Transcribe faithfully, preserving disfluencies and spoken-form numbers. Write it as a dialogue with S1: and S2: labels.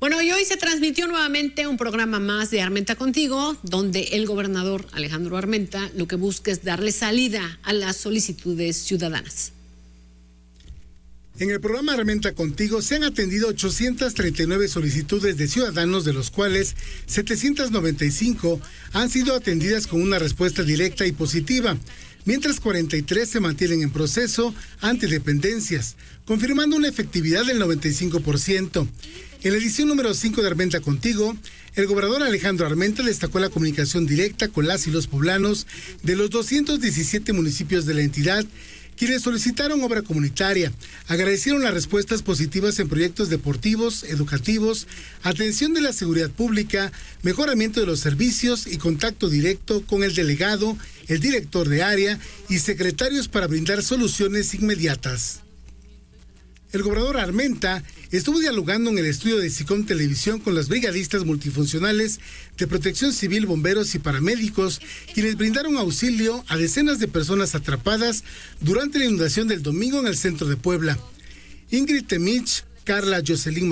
S1: Bueno, y hoy se transmitió nuevamente un programa más de Armenta Contigo, donde el gobernador Alejandro Armenta lo que busca es darle salida a las solicitudes ciudadanas.
S2: En el programa Armenta Contigo se han atendido ochocientas treinta y nueve solicitudes de ciudadanos, de los cuales setecientas noventa y cinco han sido atendidas con una respuesta directa y positiva, mientras cuarenta y tres se mantienen en proceso ante dependencias, confirmando una efectividad del noventa y cinco por ciento. En la edición número cinco de Armenta Contigo, el gobernador Alejandro Armenta destacó la comunicación directa con las y los poblanos de los doscientos diecisiete municipios de la entidad, quienes solicitaron obra comunitaria. Agradecieron las respuestas positivas en proyectos deportivos, educativos, atención de la seguridad pública, mejoramiento de los servicios y contacto directo con el delegado, el director de área y secretarios para brindar soluciones inmediatas. El gobernador Armenta estuvo dialogando en el estudio de SICOM Televisión con los brigadistas multifuncionales de Protección Civil, bomberos y paramédicos, quienes brindaron auxilio a decenas de personas atrapadas durante la inundación del domingo en el centro de Puebla. Ingrid Temich, Carla Jocelyn